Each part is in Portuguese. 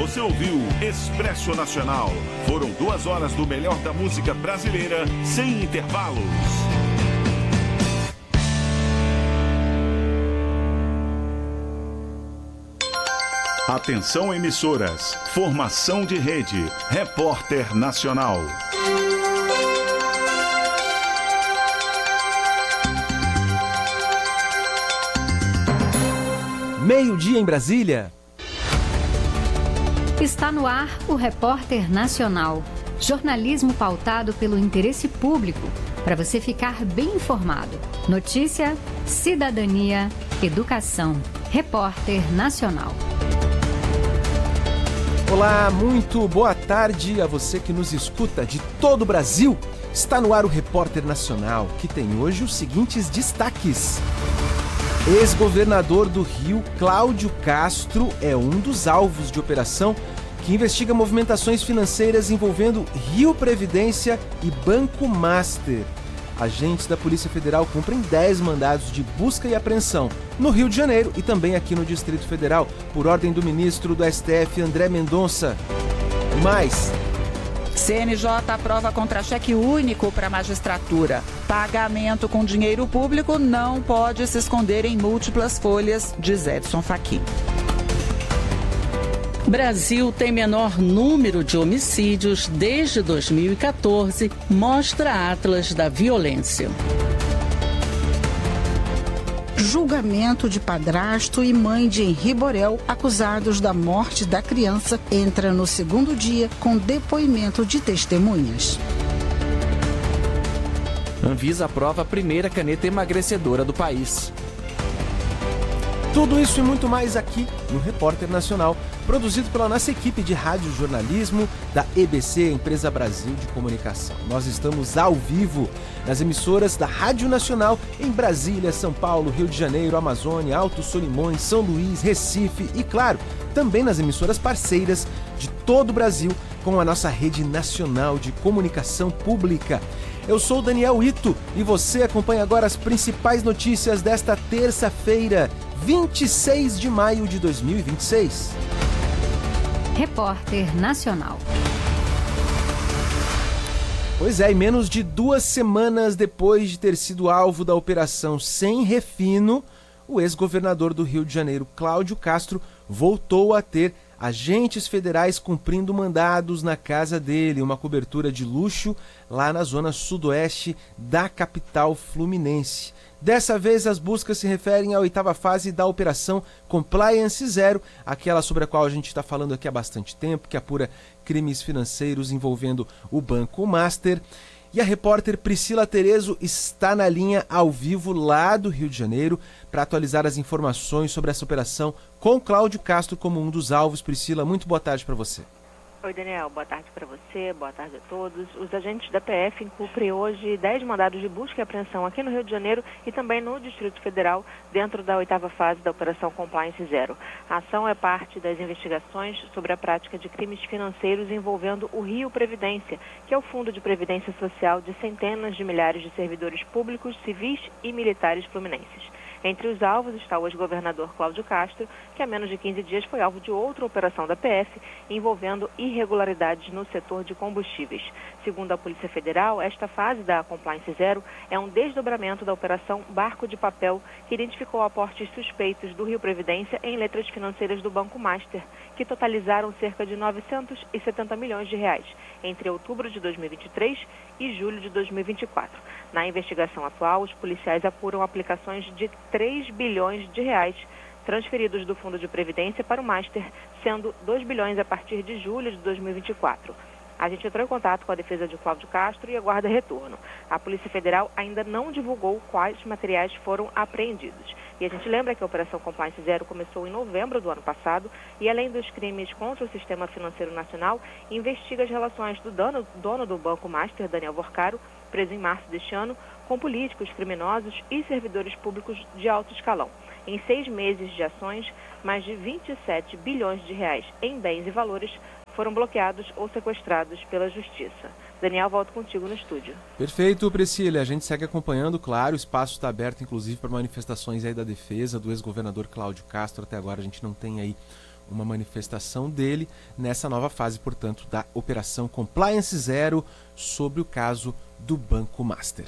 Você ouviu Expresso Nacional. Foram 2 horas do melhor da música brasileira, sem intervalos. Atenção, emissoras. Formação de rede. Repórter Nacional. Meio-dia em Brasília. Está no ar o Repórter Nacional. Jornalismo pautado pelo interesse público, para você ficar bem informado. Notícia, cidadania, educação. Repórter Nacional. Olá, muito boa tarde a você que nos escuta de todo o Brasil. Está no ar o Repórter Nacional, que tem hoje os seguintes destaques. Ex-governador do Rio, Cláudio Castro, é um dos alvos de operação que investiga movimentações financeiras envolvendo Rio Previdência e Banco Master. Agentes da Polícia Federal cumprem 10 mandados de busca e apreensão no Rio de Janeiro e também aqui no Distrito Federal, por ordem do ministro do STF, André Mendonça. E mais... CNJ aprova contra-cheque único para a magistratura. Pagamento com dinheiro público não pode se esconder em múltiplas folhas, diz Edson Fachin. Brasil tem menor número de homicídios desde 2014, mostra Atlas da Violência. Julgamento de padrasto e mãe de Henri Borel, acusados da morte da criança, entra no segundo dia com depoimento de testemunhas. Anvisa aprova a primeira caneta emagrecedora do país. Tudo isso e muito mais aqui no Repórter Nacional, produzido pela nossa equipe de rádio-jornalismo da EBC, Empresa Brasil de Comunicação. Nós estamos ao vivo nas emissoras da Rádio Nacional em Brasília, São Paulo, Rio de Janeiro, Amazônia, Alto Solimões, São Luís, Recife e, claro, também nas emissoras parceiras de todo o Brasil com a nossa rede nacional de comunicação pública. Eu sou o Daniel Ito e você acompanha agora as principais notícias desta terça-feira, 26 de maio de 2026. Repórter Nacional. Pois é, e menos de 2 semanas depois de ter sido alvo da Operação Sem Refino, o ex-governador do Rio de Janeiro, Cláudio Castro, voltou a ter agentes federais cumprindo mandados na casa dele, uma cobertura de luxo lá na zona sudoeste da capital fluminense. Dessa vez, as buscas se referem à 8ª fase da Operação Compliance Zero, aquela sobre a qual a gente está falando aqui há bastante tempo, que apura crimes financeiros envolvendo o Banco Master. E a repórter Priscila Terezo está na linha ao vivo lá do Rio de Janeiro para atualizar as informações sobre essa operação com Cláudio Castro como um dos alvos. Priscila, muito boa tarde para você. Oi, Daniel. Boa tarde para você, boa tarde a todos. Os agentes da PF cumprem hoje 10 mandados de busca e apreensão aqui no Rio de Janeiro e também no Distrito Federal, dentro da 8ª fase da Operação Compliance Zero. A ação é parte das investigações sobre a prática de crimes financeiros envolvendo o Rio Previdência, que é o fundo de previdência social de centenas de milhares de servidores públicos, civis e militares fluminenses. Entre os alvos está o ex-governador Cláudio Castro, que há menos de 15 dias foi alvo de outra operação da PF envolvendo irregularidades no setor de combustíveis. Segundo a Polícia Federal, esta fase da Compliance Zero é um desdobramento da Operação Barco de Papel, que identificou aportes suspeitos do Rio Previdência em letras financeiras do Banco Master, que totalizaram cerca de 970 milhões de reais, entre outubro de 2023 e julho de 2024. Na investigação atual, os policiais apuram aplicações de 3 bilhões de reais transferidos do Fundo de Previdência para o Master, sendo 2 bilhões a partir de julho de 2024. A gente entrou em contato com a defesa de Cláudio Castro e aguarda retorno. A Polícia Federal ainda não divulgou quais materiais foram apreendidos. E a gente lembra que a Operação Compliance Zero começou em novembro do ano passado e, além dos crimes contra o sistema financeiro nacional, investiga as relações do dono do Banco Master, Daniel Vorcaro, preso em março deste ano, com políticos, criminosos e servidores públicos de alto escalão. Em 6 meses de ações, mais de 27 bilhões de reais em bens e valores foram bloqueados ou sequestrados pela Justiça. Daniel, volto contigo no estúdio. Perfeito, Priscila. A gente segue acompanhando, claro, o espaço está aberto, inclusive, para manifestações aí da defesa do ex-governador Cláudio Castro. Até agora a gente não tem aí uma manifestação dele nessa nova fase, portanto, da Operação Compliance Zero sobre o caso do Banco Master.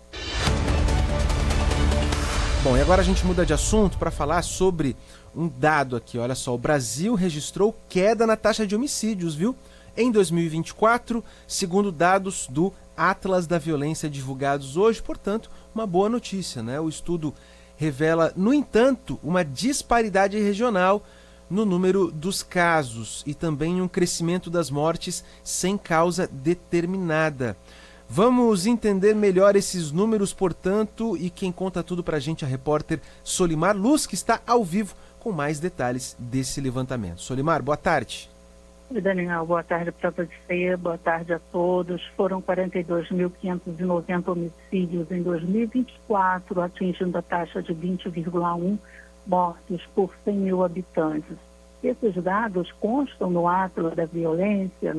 Bom, e agora a gente muda de assunto para falar sobre um dado aqui. Olha só, o Brasil registrou queda na taxa de homicídios, viu? Em 2024, segundo dados do Atlas da Violência divulgados hoje, portanto, uma boa notícia, né? O estudo revela, no entanto, uma disparidade regional no número dos casos e também um crescimento das mortes sem causa determinada. Vamos entender melhor esses números, portanto, e quem conta tudo pra gente é a repórter Solimar Luz, que está ao vivo com mais detalhes desse levantamento. Solimar, boa tarde. Oi, Daniel, boa tarde para você, boa tarde a todos. Foram 42.590 homicídios em 2024, atingindo a taxa de 20,1 mortes por 100 mil habitantes. Esses dados constam no Atlas da Violência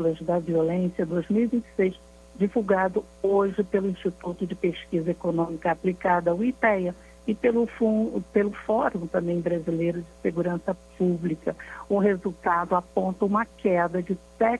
2026, divulgado hoje pelo Instituto de Pesquisa Econômica Aplicada, o IPEA, e pelo Fórum também Brasileiro de Segurança Pública. O resultado aponta uma queda de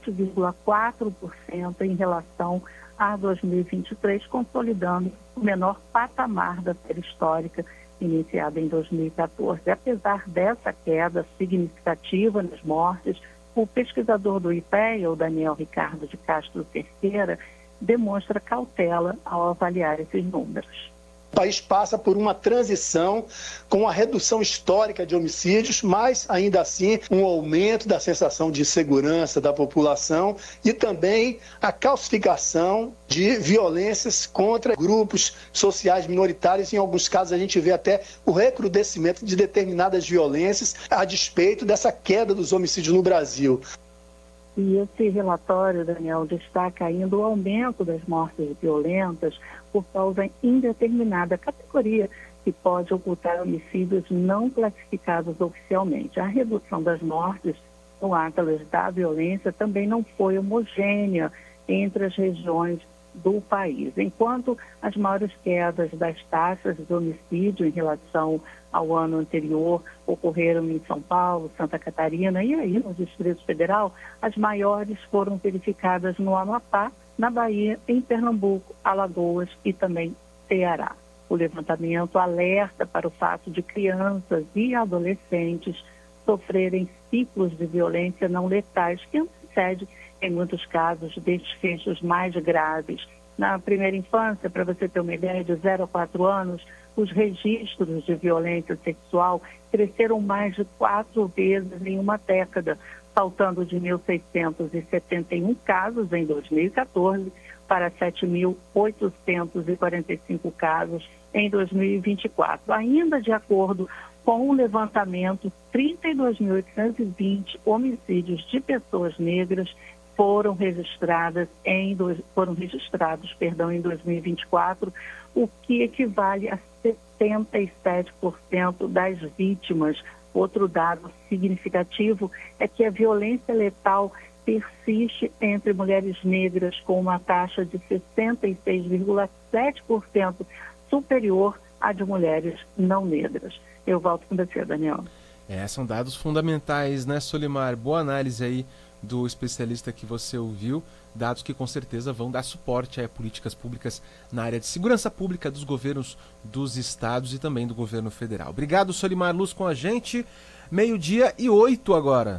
7,4% em relação a 2023, consolidando o menor patamar da série histórica iniciada em 2014. Apesar dessa queda significativa nas mortes, o pesquisador do IPEA, o Daniel Ricardo de Castro Cerqueira, demonstra cautela ao avaliar esses números. O país passa por uma transição com a redução histórica de homicídios, mas ainda assim um aumento da sensação de segurança da população e também a calcificação de violências contra grupos sociais minoritários. Em alguns casos a gente vê até o recrudescimento de determinadas violências a despeito dessa queda dos homicídios no Brasil. E esse relatório, Daniel, destaca ainda o aumento das mortes violentas por causa indeterminada categoria que pode ocultar homicídios não classificados oficialmente. A redução das mortes no Atlas da Violência também não foi homogênea entre as regiões do país. Enquanto as maiores quedas das taxas de homicídio em relação ao ano anterior ocorreram em São Paulo, Santa Catarina e aí no Distrito Federal, as maiores foram verificadas no Amapá, na Bahia, em Pernambuco, Alagoas e também Ceará. O levantamento alerta para o fato de crianças e adolescentes sofrerem ciclos de violência não letais que antecedem, em muitos casos, desfechos mais graves. Na primeira infância, para você ter uma ideia, de 0 a 4 anos, os registros de violência sexual cresceram mais de 4 vezes em uma década, saltando de 1.671 casos em 2014 para 7.845 casos em 2024. Ainda de acordo com o levantamento, 32.820 homicídios de pessoas negras foram registrados em 2024, o que equivale a 77% das vítimas. Outro dado significativo é que a violência letal persiste entre mulheres negras com uma taxa de 66,7% superior à de mulheres não negras. Eu volto com você, Daniel. São dados fundamentais, né, Solimar? Boa análise aí do especialista que você ouviu, dados que com certeza vão dar suporte a políticas públicas na área de segurança pública dos governos dos estados e também do governo federal. Obrigado, Solimar Luz, com a gente. 12:08 agora.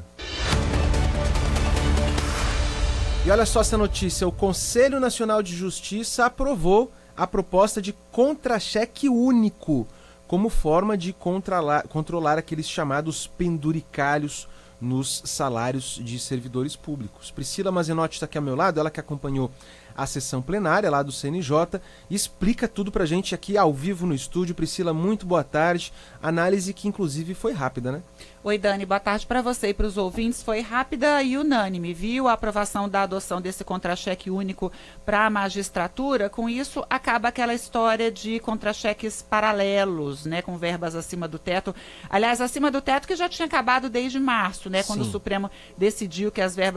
E olha só essa notícia, o Conselho Nacional de Justiça aprovou a proposta de contra-cheque único como forma de controlar aqueles chamados penduricalhos nos salários de servidores públicos. Priscila Mazenotti está aqui ao meu lado, ela que acompanhou a sessão plenária lá do CNJ, e explica tudo pra gente aqui ao vivo no estúdio. Priscila, muito boa tarde. Análise que inclusive foi rápida, né? Oi, Dani, boa tarde para você e para os ouvintes. Foi rápida e unânime, viu? A aprovação da adoção desse contra-cheque único para a magistratura. Com isso, acaba aquela história de contra-cheques paralelos, né? Com verbas acima do teto. Aliás, acima do teto que já tinha acabado desde março, né? Quando o Supremo decidiu que as verbas